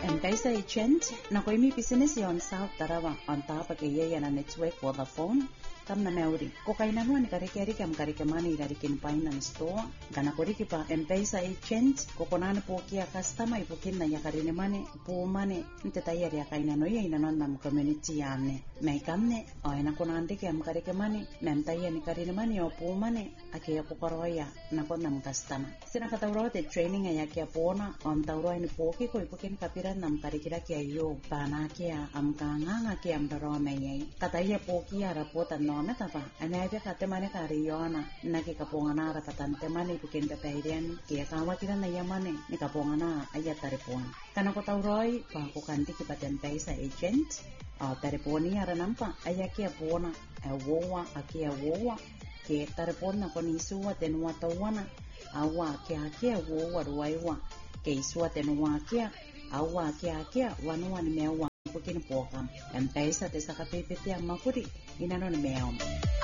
M-Pesa agent na ko imi business yon South Tarawa on top of kaya na network Vodafone kam na meuri ko kay nanuan ni kari kam mani dari kin finance store kana ko riki pa M-Pesa agent ko konana po kia customer ipukin na yakari ni mani po mani nte tayari ya kay nano ya inanon nam community yane may kamne o ina konande kam mani mem tayari ni kari ni mani o po mani akia ko koroya na ko nam customer sina katawro te training ya kia pona on tawro ni poki ko ipukin kapiran nam kari-kira kia yo pana kia amkanga kia ambaro meyai kataya poki ya rapota no metapa anabe katemane kariyona naki kapongana rapatan temane ipukin pepeirian kia kawatira na yamane ni kapongana ayataripon kana ko tawroi pa ko kanti ki paten pesa agent tariponi ara nampa ayakia pona awowa akia wowa ke taripon na konisuwa tenwa tawana awa kia wowa ruaiwa ke iswa tenwa kia awa kia wanua ni mewa pukin pokam M-Pesa te sakapipiti ang makuri inanon meom